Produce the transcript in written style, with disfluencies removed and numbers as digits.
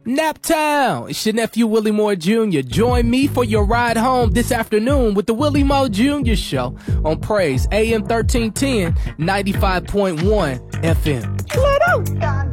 Naptown, it's your nephew Willie Moore Jr. Join me for your ride home this afternoon with the Willie Moore Jr. Show on Praise AM 1310, 95.1 FM.